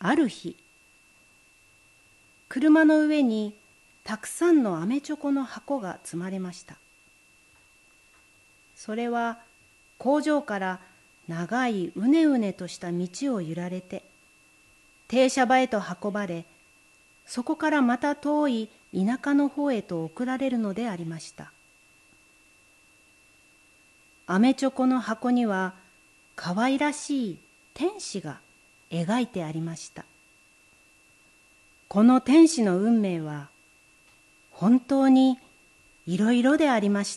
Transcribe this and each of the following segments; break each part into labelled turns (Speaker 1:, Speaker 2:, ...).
Speaker 1: ある日、車の上にたくさんの飴チョコの箱が積まれました。それは工場から長いうねうねとした道を揺られて停車場へと運ばれ、そこからまた遠い田舎の方へと送られるのでありました。飴チョコの箱にはかわいらしい天使が描いてありました。この天使の運命は本当にいろいろでありました。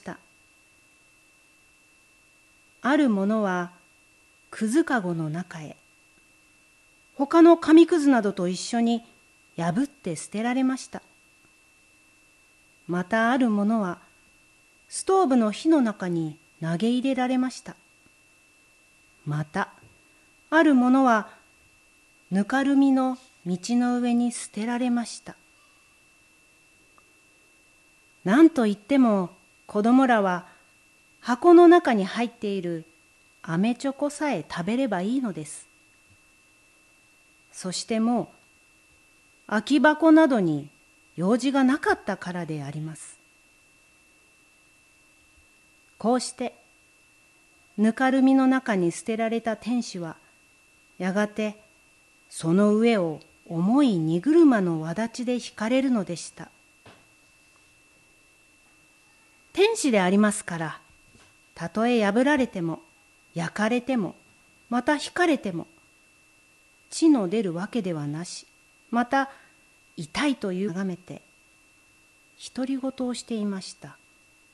Speaker 1: あるものはくずかごの中へ、他の紙くずなどと一緒に破って捨てられました。またあるものはストーブの火の中に投げ入れられました。またあるものはぬかるみの道の上に捨てられました。なんといっても子供らは箱の中に入っている飴チョコさえ食べればいいのです。そしてもう空き箱などに用事がなかったからであります。こうしてぬかるみの中に捨てられた天使はやがてその上を重い荷車の轍で引かれるのでした。天使でありますから、たとえ破られても焼かれてもまた引かれても血の出るわけではなし、また痛いという眺めて独り言をしていました。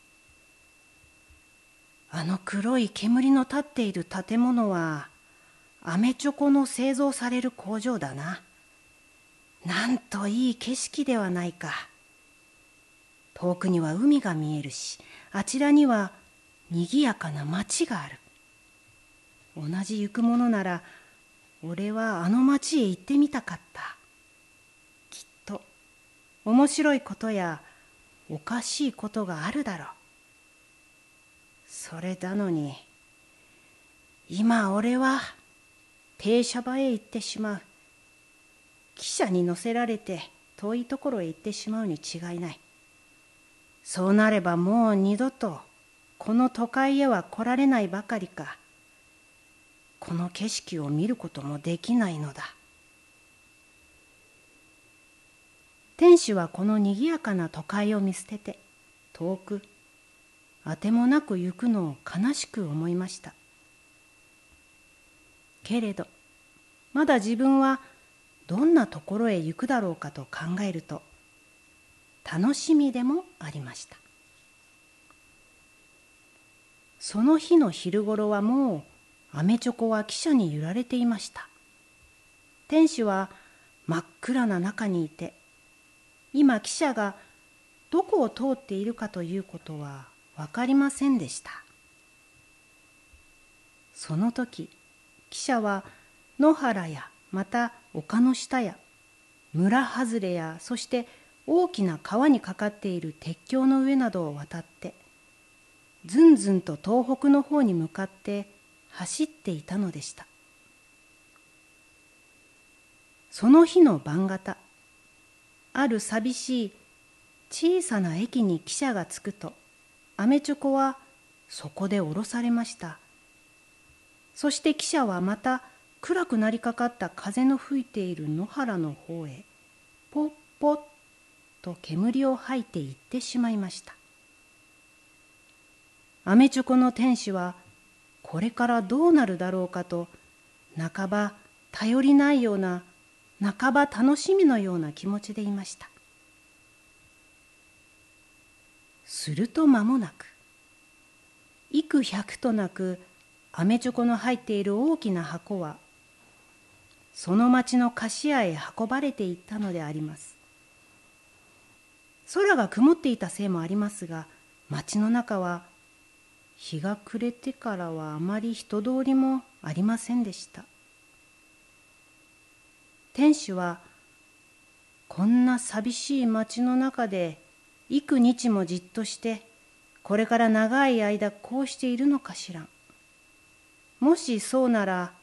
Speaker 1: あの黒い煙の立っている建物は飴チョコの製造される工場だな。なんといい景色ではないか。遠くには海が見えるし、あちらにはにぎやかな町がある。同じ行くものなら、俺はあの町へ行ってみたかった。きっと面白いことやおかしいことがあるだろう。それなのに、今俺は停車場へ行ってしまう。汽車に乗せられて遠いところへ行ってしまうに違いない。そうなればもう二度とこの都会へは来られないばかりか、この景色を見ることもできないのだ。天使はこのにぎやかな都会を見捨てて遠くあてもなく行くのを悲しく思いました。けれどまだ自分はどんなところへ行くだろうかと考えると楽しみでもありました。その日の昼ごろはもう飴チョコは汽車に揺られていました。天使は真っ暗な中にいて、今汽車がどこを通っているかということはわかりませんでした。その時、汽車は野原やまた丘の下や村外れや、そして大きな川にかかっている鉄橋の上などを渡ってずんずんと東北の方に向かって走っていたのでした。その日の晩方、ある寂しい小さな駅に汽車が着くと、飴チョコはそこで降ろされました。そして汽車はまた暗くなりかかった風の吹いている野原の方へポッポッと煙を吐いて行ってしまいました。飴チョコの天使はこれからどうなるだろうかと、半ば頼りないような、半ば楽しみのような気持ちでいました。すると間もなく、幾百となく飴チョコの入っている大きな箱はその町の菓子屋へ運ばれていったのであります。空が曇っていたせいもありますが、町の中は日が暮れてからはあまり人通りもありませんでした。天使はこんな寂しい町の中で幾日もじっとしてこれから長い間こうしているのかしら。もしそうなら